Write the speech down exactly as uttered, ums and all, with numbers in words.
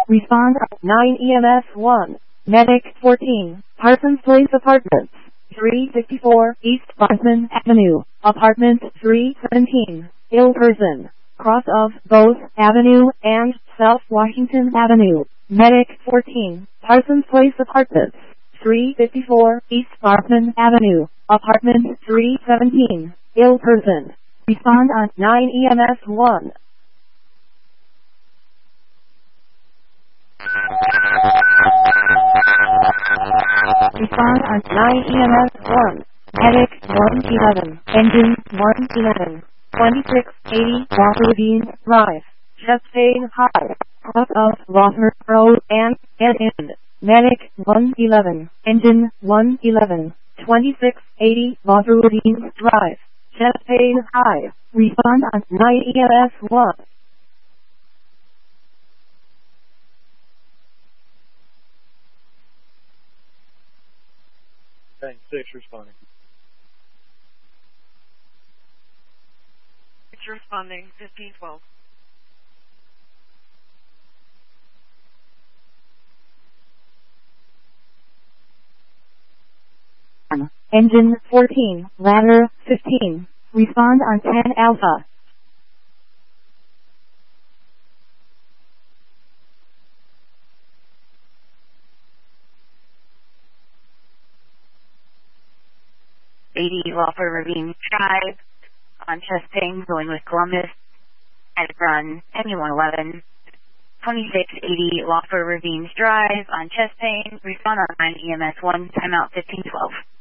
Respond at nine E M S one. Medic fourteen. Parsons Place Apartments. three fifty-four East Bosman Avenue. Apartment three seventeen. Ill person. Cross of both Avenue and South Washington Avenue. Medic fourteen. Parsons Place Apartments. three fifty-four East Bosman Avenue. Apartment three seventeen. Ill person. Respond on nine E M S one. Respond on nine E M S one. Medic one eleven. Engine one eleven. twenty-six eighty Walker Ravine Drive. Chest pain high. Cross of Walker Road and dead end. Medic one eleven. Engine one eleven. twenty-six eighty Walker Ravine Drive. Chest pain high. Respond on nine E M S one. Bank six responding. It's responding, fifteen twelve. Engine fourteen, ladder fifteen. Respond on ten Alpha. eighty Lawford Ravine Drive on chest pain going with Columbus at run M U one eleven. twenty-six eighty Lawford Ravine Drive on chest pain. Respond on nine E M S one, timeout fifteen twelve.